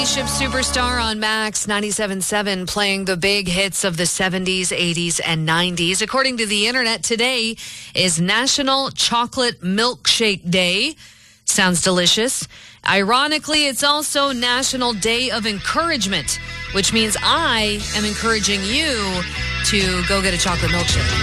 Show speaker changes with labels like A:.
A: Ship Superstar on Max 97.7 playing the big hits of the 70s, 80s, and 90s. According to the internet, today is National Chocolate Milkshake Day. Sounds delicious. Ironically, it's also National Day of Encouragement, which means I am encouraging you to go get a chocolate milkshake.